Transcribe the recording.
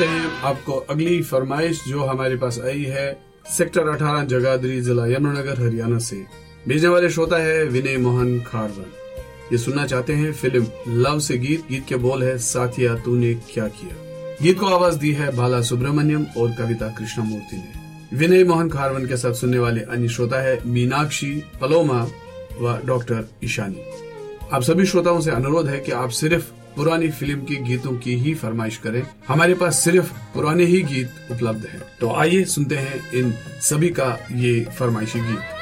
सुनाते हैं आपको अगली फरमाइश जो हमारे पास आई है सेक्टर 18 जगाधरी, जिला यमुनानगर, हरियाणा से। भेजने वाले श्रोता है विनय मोहन खारवन। ये सुनना चाहते हैं फिल्म लव से गीत के बोल है साथिया तूने क्या किया। गीत को आवाज दी है बाला सुब्रमण्यम और कविता कृष्णमूर्ति ने। विनय मोहन खारवन के साथ सुनने वाले अन्य श्रोता है मीनाक्षी, पलोमा व डॉक्टर ईशानी। आप सभी श्रोताओं से अनुरोध है कि आप सिर्फ पुरानी फिल्म के गीतों की ही फरमाइश करें। हमारे पास सिर्फ पुराने ही गीत उपलब्ध हैं। तो आइए सुनते हैं इन सभी का ये फरमाइशी गीत।